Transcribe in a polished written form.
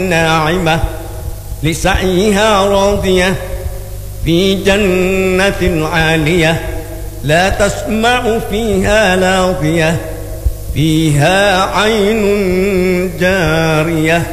ناعمة لسعيها راضية في جنة عالية لا تسمع فيها لاغية فيها عين جارية